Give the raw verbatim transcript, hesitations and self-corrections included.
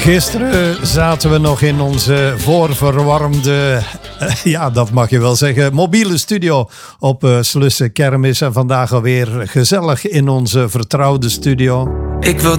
Gisteren zaten we nog in onze voorverwarmde, uh, ja dat mag je wel zeggen, mobiele studio op uh, Slussen Kermis. En vandaag alweer gezellig in onze vertrouwde studio. Ik wil